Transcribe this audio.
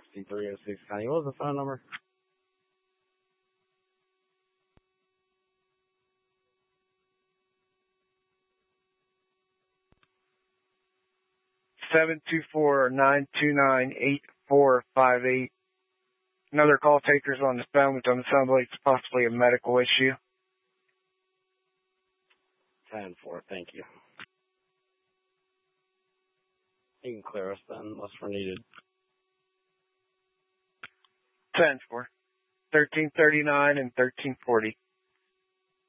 6306 County. What was the phone number? Seven 929-8458. Another call taker's on the phone, which sounds like it's possibly a medical issue. 10-4, thank you. You can clear us then, unless we're needed. 10-4. 1339 and 1340.